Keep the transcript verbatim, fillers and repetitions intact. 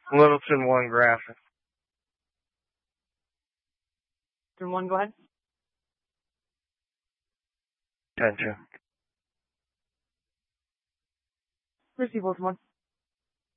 Littleton one graphic. Turn one, go ahead. Attention. Receive Littleton one.